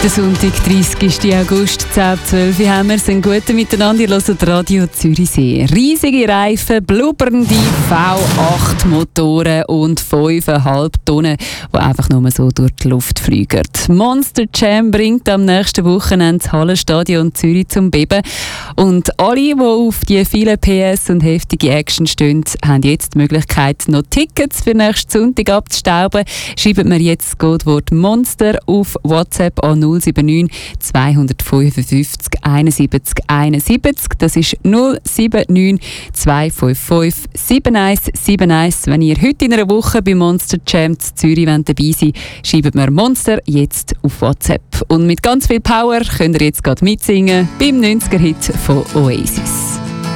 Der Sonntag, 30. August, 10:12 Uhr haben wir es. Ein guten Miteinander, ihr hört Radio Zürichsee. Riesige Reifen, blubbernde V8-Motoren und 5,5 Tonnen, die einfach nur so durch die Luft fliegen. Monster Jam bringt am nächsten Wochenende das Hallenstadion Zürich zum Beben. Und alle, die auf die vielen PS und heftige Action stehen, haben jetzt die Möglichkeit, noch Tickets für nächsten Sonntag abzustauben. Schreibt mir jetzt das Codewort Monster auf WhatsApp an 079 255 71 71. Das ist 079 255 7171. Wenn ihr heute in einer Woche bei Monster Jam zu Zürich dabei seid, schreibt mir Monster jetzt auf WhatsApp. Und mit ganz viel Power könnt ihr jetzt gerade mitsingen beim 90er-Hit von Oasis.